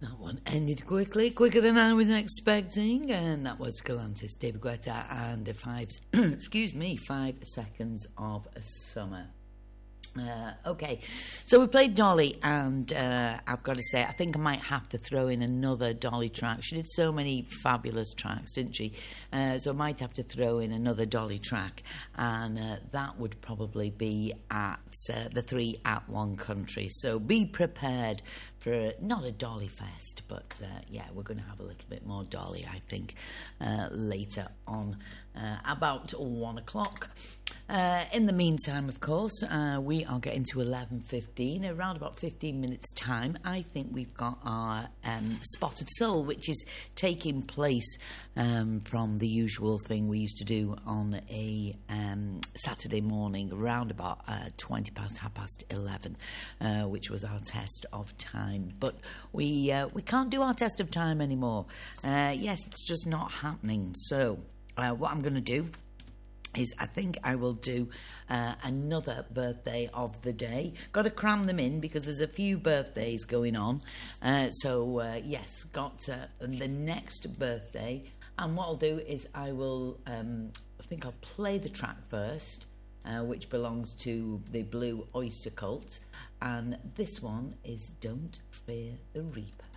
That one ended quickly, quicker than I was expecting, and that was Galantis, David Guetta, and the 5 seconds of summer. Okay, so we played Dolly, and I've got to say, I think I might have to throw in another Dolly track. She did so many fabulous tracks, didn't she? So I might have to throw in another Dolly track, and that would probably be at the 3 at One Country. So be prepared for not a Dolly fest, but yeah, we're going to have a little bit more Dolly, I think, later on, about 1 o'clock. In the meantime, of course, we are getting to 11:15. Around about 15 minutes' time, I think we've got our Spot of Soul, which is taking place from the usual thing we used to do on a Saturday morning, around about 20 past, 11, which was our test of time. But we can't do our test of time anymore. Yes, it's just not happening. So what I'm going to do is I think I will do another birthday of the day. Got to cram them in because there's a few birthdays going on. Yes, got the next birthday. And what I'll do is I will, I think I'll play the track first, which belongs to the Blue Oyster Cult. And this one is Don't Fear the Reaper.